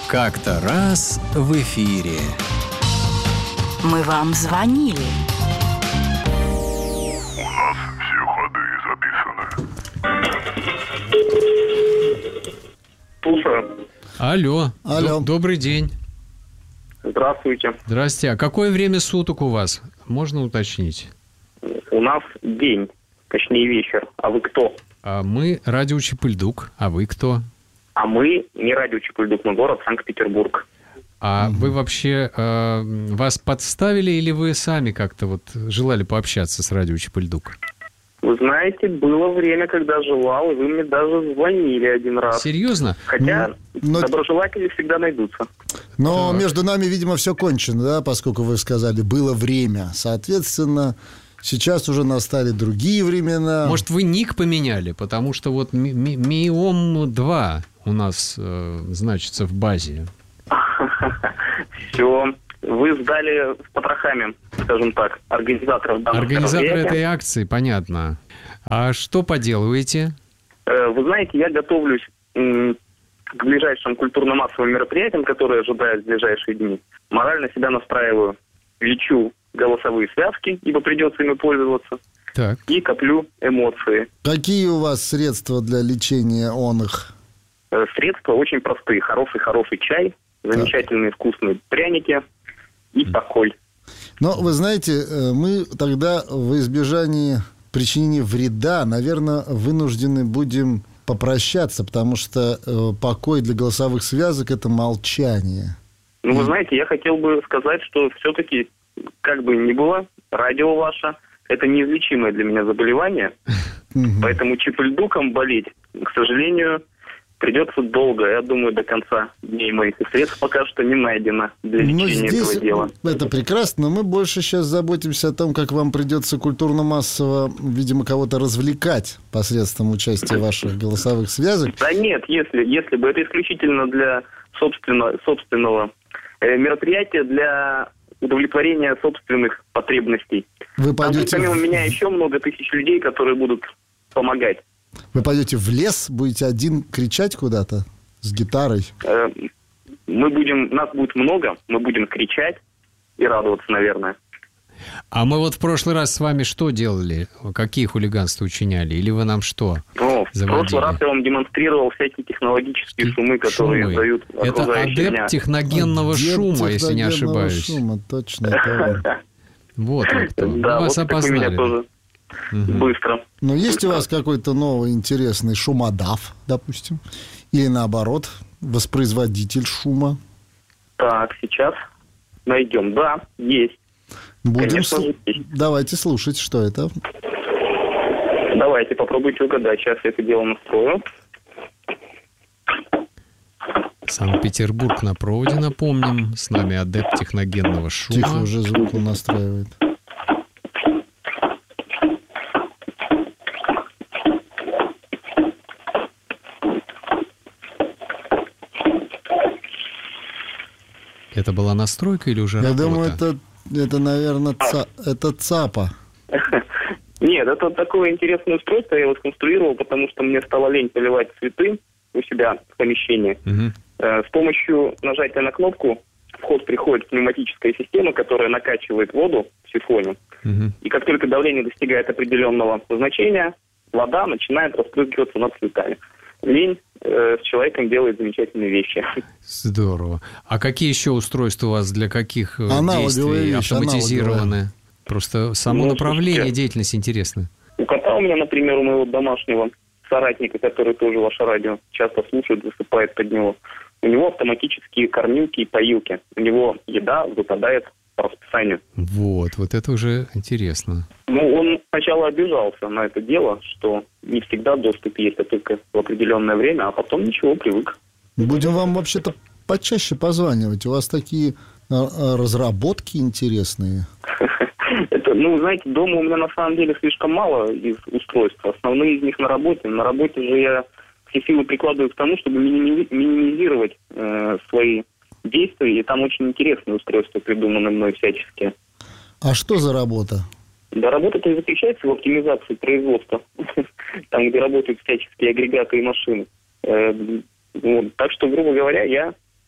Как-то раз в эфире. Мы вам звонили. У нас все ходы записаны. Слушаю. Алло. Алло. Добрый день. Здравствуйте. Здрасте. А какое время суток у вас? Можно уточнить? У нас день, точнее вечер. А вы кто? Мы радио Чапыльдук. А вы кто? А мы не радио Чапыльдук, мы город Санкт-Петербург. А вы вообще вас подставили или вы сами как-то вот желали пообщаться с радио Чапыльдук? Вы знаете, было время, когда желал, и вы мне даже звонили один раз. Серьезно? Хотя Но- доброжелатели всегда найдутся. Но Так. между нами, видимо, все кончено, да, поскольку вы сказали, было время. Соответственно, сейчас уже настали другие времена. Может, вы ник поменяли? Потому что вот Миом-2 у нас значится в базе. Все. Вы сдали с потрохами, скажем так, организаторов данного Организатор мероприятия. этой акции, понятно. А что поделываете? Вы знаете, я готовлюсь к ближайшим культурно-массовым мероприятиям, которые ожидают в ближайшие дни. Морально себя настраиваю, лечу голосовые связки, ибо придется ими пользоваться, Так. и коплю эмоции. Какие у вас средства для лечения их? Средства очень простые. Хороший чай, замечательные вкусные пряники и покой. Но, вы знаете, мы тогда в избежании причинения вреда, наверное, вынуждены будем попрощаться, потому что покой для голосовых связок – это молчание. Ну, вы знаете, я хотел бы сказать, что все-таки, как бы ни было, радио ваше – это неизлечимое для меня заболевание, поэтому чапыльдуком болеть, к сожалению, придется долго, я думаю, до конца дней моих. И средств пока что не найдено для Но лечения здесь этого дела. это прекрасно, но мы больше сейчас заботимся о том, как вам придется культурно-массово, видимо, кого-то развлекать посредством участия ваших голосовых связок. Да нет, если бы это исключительно для собственного мероприятия, для удовлетворения собственных потребностей. Вы Там пойдете, помимо меня еще много тысяч людей, которые будут помогать. вы пойдете в лес, будете один кричать куда-то с гитарой. Нас будет много, мы будем кричать и радоваться, наверное. А мы вот в прошлый раз с вами что делали? Какие хулиганства учиняли? Или вы нам что Но в заводили? прошлый раз я вам демонстрировал всякие технологические шумы, которые Шумы. издают Это окружающие адепт меня. техногенного Адепт шума, если не техногенного ошибаюсь. шума, точно. Это он. Вот он кто. Мы Да, вас вот так вы меня опознали. тоже быстро. Но есть у вас какой-то новый интересный шумодав, допустим? Или наоборот, воспроизводитель шума? Так, сейчас найдем. Да, есть. Будем Конечно же, есть. Давайте слушать, что это. Давайте, попробуйте угадать. Сейчас я это дело настрою. Санкт-Петербург на проводе, напомним. С нами адепт техногенного шума. Тихо, уже звук он настраивает. Это была настройка или уже Я работа? думаю, это наверное, это ЦАПа. Нет, это такое интересное устройство. Я его сконструировал, потому что мне стало лень поливать цветы у себя в помещении. Мгм. С помощью нажатия на кнопку в ход приходит пневматическая система, которая накачивает воду в сифоне. Мгм. И как только давление достигает определенного значения, вода начинает распрыгиваться над цветами. Лень с человеком делает замечательные вещи. Здорово. А какие еще устройства у вас для каких Аналоговые действий вещи, автоматизированы? Просто само Ну, направление слушайте. деятельности интересно. У кота у меня, например, у моего домашнего соратника, который тоже ваше радио часто слушает, засыпает под него, у него автоматические кормилки и поилки. У него еда выпадает по расписанию. Вот это уже интересно. Ну, он сначала обижался на это дело, что не всегда доступ есть, а только в определенное время, а потом ничего, привык. Будем вам вообще-то почаще позванивать. У вас такие разработки интересные. Это, знаете, дома у меня на самом деле слишком мало из устройств. Основные из них на работе. На работе же я все силы прикладываю к тому, чтобы минимизировать свои действия. И там очень интересные устройства придуманы мной всячески. А что за работа? Да, работа-то и заключается в оптимизации производства. Там, где работают всяческие агрегаты и машины. Так что, грубо говоря, я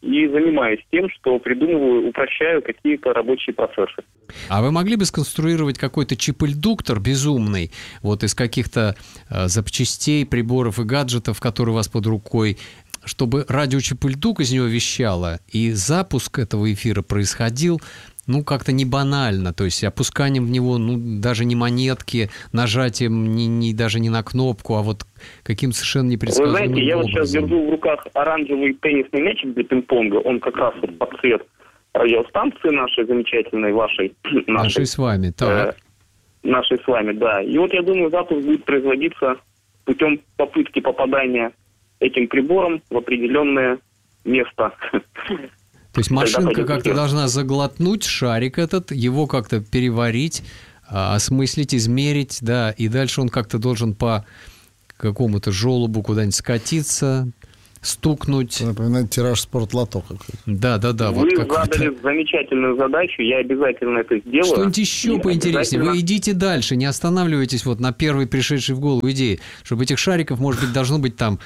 и занимаюсь тем, что придумываю, упрощаю какие-то рабочие процессы. А вы могли бы сконструировать какой-то чип-редуктор безумный, вот из каких-то запчастей, приборов и гаджетов, которые у вас под рукой, чтобы радиочип-редук из него вещало, и запуск этого эфира происходил, ну, как-то не банально, то есть опусканием в него, ну, даже не монетки, нажатием даже не на кнопку, а вот каким-то совершенно непредсказуемым образом. Вы знаете, я вот сейчас держу в руках оранжевый теннисный мячик для пинг-понга, он как раз вот под цвет радиостанции нашей замечательной, вашей. Нашей с вами, так. Нашей с вами, да. И вот я думаю, запуск будет производиться путем попытки попадания этим прибором в определенное место. То есть машинка как-то должна заглотнуть шарик этот, его как-то переварить, осмыслить, измерить, да, и дальше он как-то должен по какому-то желобу куда-нибудь скатиться, стукнуть. Напоминает тираж спортлото какой-то. Да. Вы задали замечательную задачу, я обязательно это сделаю. Что-нибудь еще поинтереснее. Вы идите дальше, не останавливайтесь вот на первой пришедшей в голову идее, чтобы этих шариков, может быть, должно быть там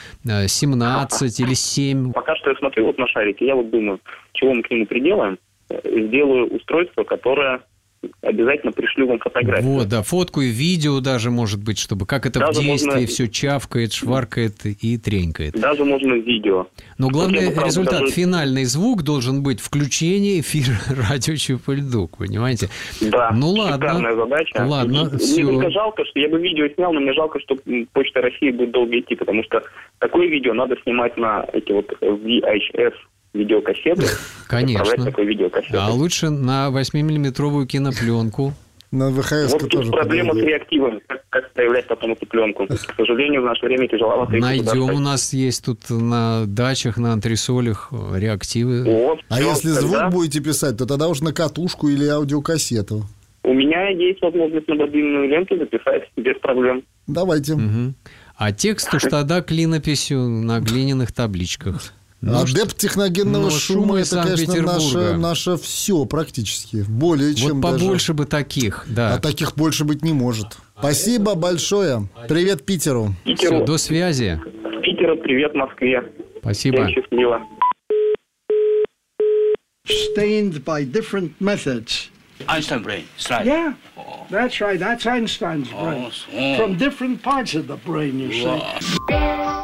17 или 7. Пока что я смотрю вот на шарики, я вот думаю, чего мы к нему приделаем. Сделаю устройство, которое обязательно пришлю вам фотографию. Вот, да, фотку и видео даже, может быть, чтобы как это даже в действии можно... все чавкает, шваркает и тренькает. Даже можно видео. Но главный результат, финальный звук должен быть включение эфира радио Чип-редук, понимаете? Да, ну, ладно. Шикарная задача. Ладно, мне только жалко, что я бы видео снял, но мне жалко, что Почта России будет долго идти, потому что такое видео надо снимать на эти вот VHS видеокассеты. Конечно. Такой видеокассеты. А лучше на 8-миллиметровую кинопленку. На ВХС вот тут проблема с реактивами. Как проявлять потом эту пленку. К сожалению, в наше время тяжеловато. Найдем. У нас есть тут на дачах, на антресолях реактивы. Вот, а если звук будете писать, то тогда уж на катушку или аудиокассету. У меня есть возможность на бобинную ленту записать без проблем. Давайте. Угу. А текст уж тогда клинописью на глиняных табличках. Адепт техногенного шума – это, конечно, наше все практически. Более чем вот даже. Побольше бы таких, да. А таких больше быть не может. Спасибо большое. Привет Питеру. Все, до связи. Питеру привет Москве. Спасибо. Всем счастливо. Sustained by different methods. Einstein brain, right? Yeah, that's right. That's Einstein's brain. From different parts of the brain, you see.